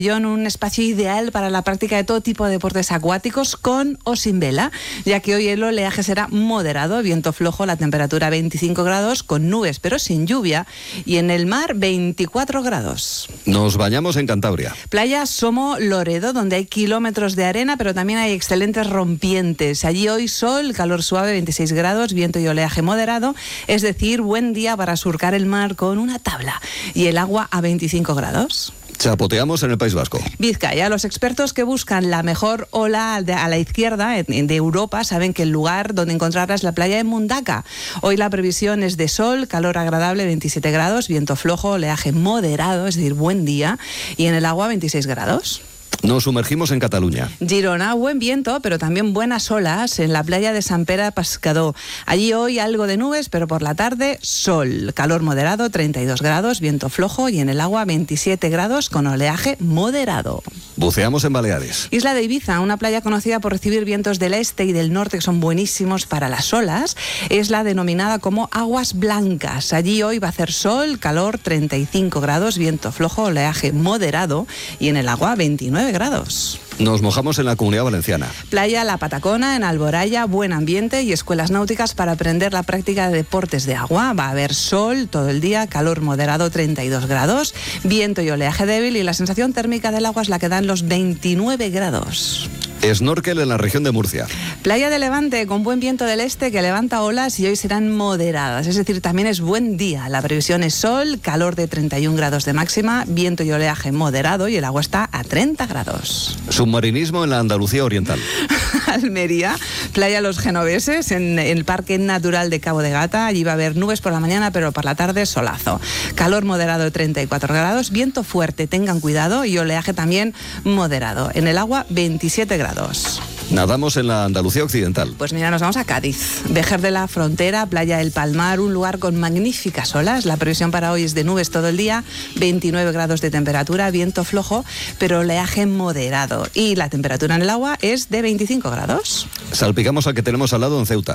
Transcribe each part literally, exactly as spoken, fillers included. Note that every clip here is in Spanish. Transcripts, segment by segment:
Un espacio ideal para la práctica de todo tipo de deportes acuáticos con o sin vela, ya que hoy el oleaje será moderado, viento flojo, la temperatura veinticinco grados, con nubes pero sin lluvia, y en el mar veinticuatro grados. Nos bañamos en Cantabria. Playa Somo Loredo, donde hay kilómetros de arena, pero también hay excelentes rompientes. Allí hoy sol, calor suave, veintiséis grados, viento y oleaje moderado, es decir, buen día para surcar el mar con una tabla, y el agua a veinticinco grados. Chapoteamos en el País Vasco. Vizcaya. Los expertos que buscan la mejor ola de, a la izquierda de Europa saben que el lugar donde encontrarla es la playa de Mundaka. Hoy la previsión es de sol, calor agradable, veintisiete grados, viento flojo, oleaje moderado, es decir, buen día, y en el agua veintiséis grados. Nos sumergimos en Cataluña. Girona, buen viento, pero también buenas olas en la playa de Sant Pere Pescador. Allí hoy algo de nubes, pero por la tarde sol. Calor moderado, treinta y dos grados, viento flojo, y en el agua veintisiete grados con oleaje moderado. Buceamos en Baleares. Isla de Ibiza, una playa conocida por recibir vientos del este y del norte que son buenísimos para las olas, es la denominada como aguas blancas. Allí hoy va a hacer sol, calor, treinta y cinco grados, viento flojo, oleaje moderado, y en el agua veintinueve grados. Nos mojamos en la Comunidad Valenciana. Playa La Patacona, en Alboraya, buen ambiente y escuelas náuticas para aprender la práctica de deportes de agua. Va a haber sol todo el día, calor moderado, treinta y dos grados, viento y oleaje débil, y la sensación térmica del agua es la que dan los veintinueve grados. Snorkel en la región de Murcia. Playa de Levante, con buen viento del este que levanta olas y hoy serán moderadas, es decir, también es buen día. La previsión es sol, calor de treinta y un grados de máxima, viento y oleaje moderado, y el agua está a treinta grados. Submarinismo en la Andalucía Oriental. Almería, playa Los Genoveses, en, en el Parque Natural de Cabo de Gata. Allí va a haber nubes por la mañana, pero por la tarde solazo. Calor moderado de treinta y cuatro grados, viento fuerte, tengan cuidado, y oleaje también moderado. En el agua veintisiete grados. Nadamos en la Andalucía Occidental. Pues mira, nos vamos a Cádiz. Vejer de la Frontera, playa El Palmar, un lugar con magníficas olas. La previsión para hoy es de nubes todo el día, veintinueve grados de temperatura, viento flojo, pero oleaje moderado. Y la temperatura en el agua es de veinticinco grados. Salpicamos al que tenemos al lado en Ceuta.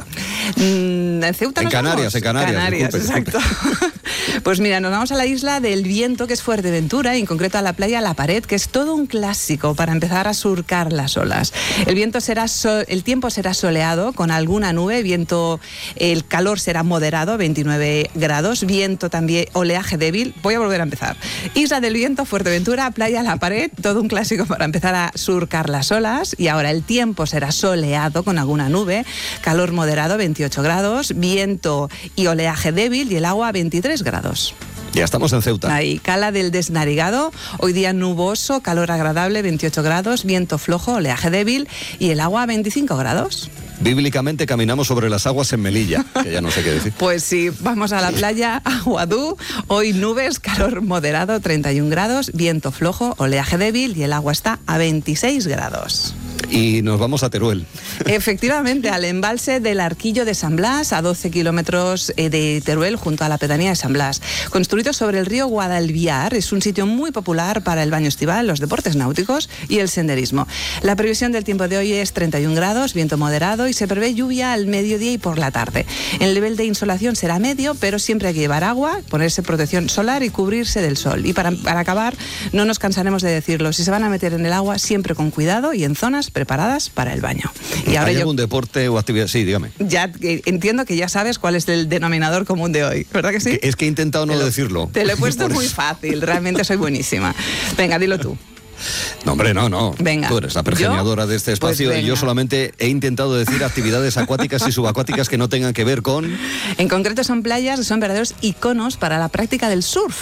Mm, en Ceuta En Canarias, en Canarias. Canarias, disculpe, exacto. disculpe. Pues mira, nos vamos a la isla del viento, que es Fuerteventura, y en concreto a la playa La Pared, que es todo un clásico para empezar a surcar las olas. El viento será so- el tiempo será soleado con alguna nube, viento, el calor será moderado, veintinueve grados, viento también, oleaje débil. Voy a volver a empezar. Isla del Viento, Fuerteventura, playa La Pared, todo un clásico para empezar a surcar las olas. Y ahora el tiempo será soleado con alguna nube, calor moderado, veintiocho grados, viento y oleaje débil, y el agua veintitrés grados. Ya estamos en Ceuta. Ahí, Cala del Desnarigado, hoy día nuboso, calor agradable, veintiocho grados, viento flojo, oleaje débil, y el agua veinticinco grados. Bíblicamente caminamos sobre las aguas en Melilla, que ya no sé qué decir. Pues sí, vamos a la playa Aguadú, hoy nubes, calor moderado, treinta y un grados, viento flojo, oleaje débil, y el agua está a veintiséis grados. Y nos vamos a Teruel. Efectivamente, al embalse del Arquillo de San Blas, a doce kilómetros de Teruel, junto a la pedanía de San Blas. Construido sobre el río Guadalviar, es un sitio muy popular para el baño estival, los deportes náuticos y el senderismo. La previsión del tiempo de hoy es treinta y un grados, viento moderado, y se prevé lluvia al mediodía y por la tarde. El nivel de insolación será medio, pero siempre hay que llevar agua, ponerse protección solar y cubrirse del sol. Y para, para acabar, no nos cansaremos de decirlo, si se van a meter en el agua, siempre con cuidado y en zonas preparadas para el baño. Y ahora ¿Hay yo, algún deporte o actividad? Sí, dígame. ya eh, entiendo que ya sabes cuál es el denominador común de hoy, ¿verdad que sí? Que- Es que he intentado no Te lo- decirlo. Te lo he puesto Por muy eso. fácil, realmente soy buenísima. Venga, dilo tú. No, hombre, no, no. Venga. Tú eres la pergeñadora ¿Yo? de este Pues espacio y yo venga. solamente he intentado decir actividades acuáticas y subacuáticas que no tengan que ver con... En concreto son playas que son verdaderos iconos para la práctica del surf.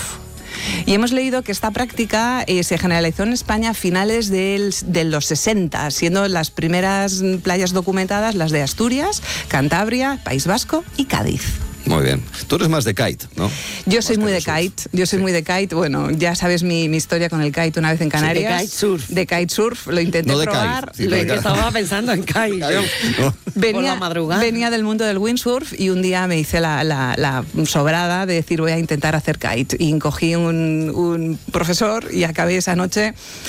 Y hemos leído que esta práctica eh, se generalizó en España a finales del- de los sesenta, siendo las primeras playas documentadas las de Asturias, Cantabria, País Vasco y Cádiz. Muy bien. Tú eres más de kite, ¿no? Yo soy Más muy que de surf. kite, yo soy Sí. muy de kite, bueno, ya sabes mi, mi historia con el kite una vez en Canarias. de kitesurf. De kitesurf, lo intenté No de kite, probar. sí, lo de Que intenté- kite. estaba pensando en Kai. yo. No. Por la madrugada. venía del mundo del windsurf y un día me hice la, la- la sobrada de decir voy a intentar hacer kite. Y cogí un, un profesor y acabé esa noche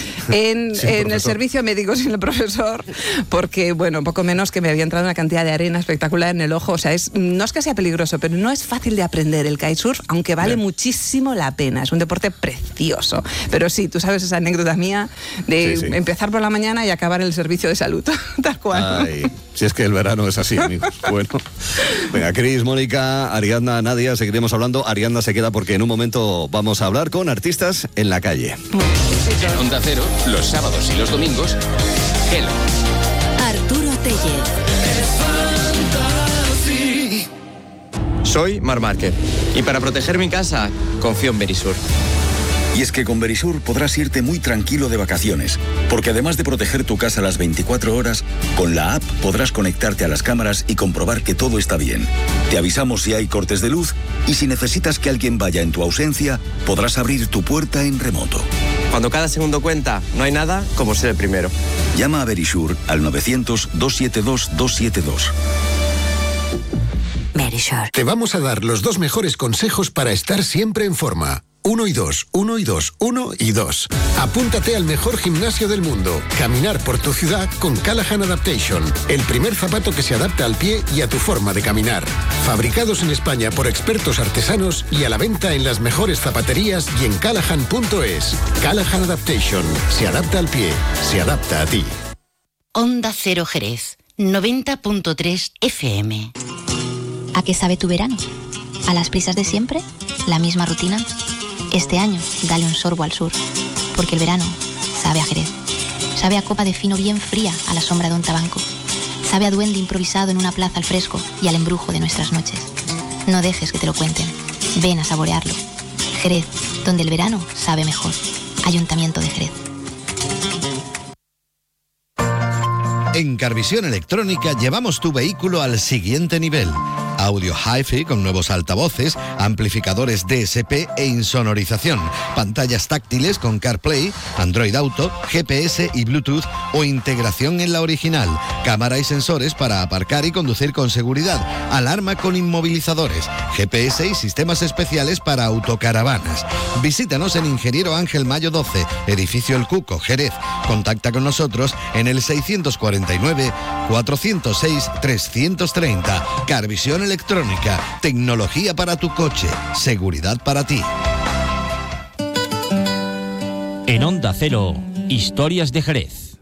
en, Sin en el profesor. servicio médico sin el profesor, porque, bueno, poco menos que me había entrado una cantidad de arena espectacular en el ojo. O sea, es, no es que sea peligroso, pero pero no es fácil de aprender el kitesurf, aunque vale Bien. muchísimo la pena. Es un deporte precioso. Pero sí, tú sabes esa anécdota mía de Sí, sí. empezar por la mañana y acabar en el servicio de salud. Tal cual. Ay, si es que el verano es así, amigos. Bueno, venga, Cris, Mónica, Ariadna, Nadia, seguiremos hablando. Ariadna se queda porque en un momento vamos a hablar con artistas en la calle. En Onda Cero, los sábados y los domingos, Hello. Arturo Tellez. Soy Mar Márquez y para proteger mi casa confío en Verisur. Y es que con Verisur podrás irte muy tranquilo de vacaciones, porque además de proteger tu casa las veinticuatro horas, con la app podrás conectarte a las cámaras y comprobar que todo está bien. Te avisamos si hay cortes de luz y si necesitas que alguien vaya en tu ausencia, podrás abrir tu puerta en remoto. Cuando cada segundo cuenta, no hay nada como ser el primero. Llama a Verisur al novecientos, doscientos setenta y dos, doscientos setenta y dos. Verisur. Te vamos a dar los dos mejores consejos para estar siempre en forma. Uno y dos, uno y dos, uno y dos. Apúntate al mejor gimnasio del mundo. Caminar por tu ciudad con Callahan Adaptation. El primer zapato que se adapta al pie y a tu forma de caminar. Fabricados en España por expertos artesanos y a la venta en las mejores zapaterías y en callahan punto es. Callahan Adaptation. Se adapta al pie. Se adapta a ti. Onda Cero Jerez. noventa punto tres F M. ¿A qué sabe tu verano? ¿A las prisas de siempre? ¿La misma rutina? Este año, dale un sorbo al sur, porque el verano sabe a Jerez. Sabe a copa de fino bien fría a la sombra de un tabanco. Sabe a duende improvisado en una plaza al fresco y al embrujo de nuestras noches. No dejes que te lo cuenten. Ven a saborearlo. Jerez, donde el verano sabe mejor. Ayuntamiento de Jerez. En Carvisión Electrónica llevamos tu vehículo al siguiente nivel. Audio Hi-Fi con nuevos altavoces, amplificadores D S P e insonorización, pantallas táctiles con CarPlay, Android Auto, G P S y Bluetooth o integración en la original, cámara y sensores para aparcar y conducir con seguridad, alarma con inmovilizadores, G P S y sistemas especiales para autocaravanas. Visítanos en Ingeniero Ángel Mayo doce, edificio El Cuco, Jerez. Contacta con nosotros en el seiscientos cuarenta y nueve, cuatrocientos seis, trescientos treinta. Carvisión Electrónica, tecnología para tu coche, seguridad para ti. En Onda Cero, Historias de Jerez.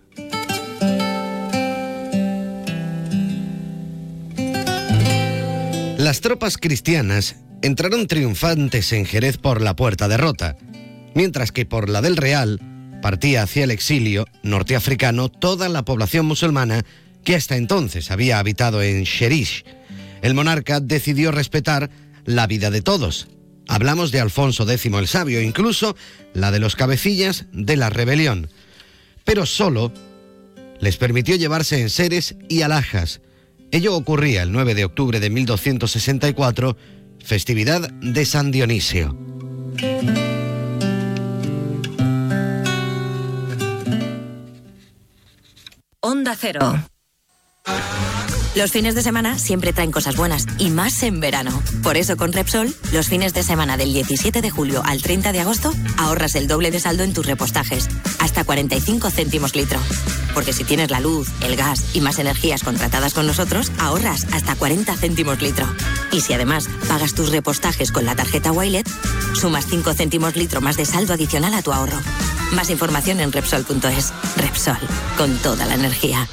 Las tropas cristianas entraron triunfantes en Jerez por la Puerta de Rota, mientras que por la del Real partía hacia el exilio norteafricano toda la población musulmana que hasta entonces había habitado en Xerish. El monarca decidió respetar la vida de todos. Hablamos de Alfonso décimo el Sabio, incluso la de los cabecillas de la rebelión. Pero solo les permitió llevarse enseres y alhajas. Ello ocurría el nueve de octubre de mil doscientos sesenta y cuatro, festividad de San Dionisio. Onda Cero. Los fines de semana siempre traen cosas buenas, y más en verano. Por eso con Repsol, los fines de semana del diecisiete de julio al treinta de agosto, ahorras el doble de saldo en tus repostajes, hasta cuarenta y cinco céntimos litro. Porque si tienes la luz, el gas y más energías contratadas con nosotros, ahorras hasta cuarenta céntimos litro. Y si además pagas tus repostajes con la tarjeta Wilet, sumas cinco céntimos litro más de saldo adicional a tu ahorro. Más información en Repsol punto es. Repsol, con toda la energía.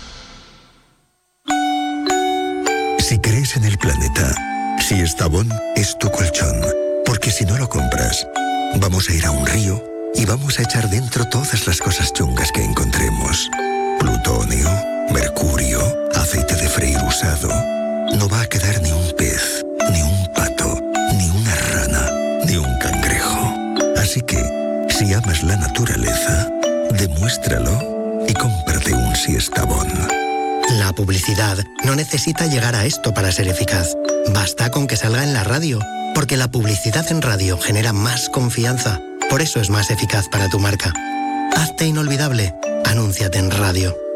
Si crees en el planeta, Siestabón es tu colchón. Porque si no lo compras, vamos a ir a un río y vamos a echar dentro todas las cosas chungas que encontremos. Plutonio, mercurio, aceite de freír usado. No va a quedar ni un pez, ni un pato, ni una rana, ni un cangrejo. Así que, si amas la naturaleza, demuéstralo y cómprate un Siestabón. La publicidad no necesita llegar a esto para ser eficaz. Basta con que salga en la radio, porque la publicidad en radio genera más confianza. Por eso es más eficaz para tu marca. Hazte inolvidable. Anúnciate en radio.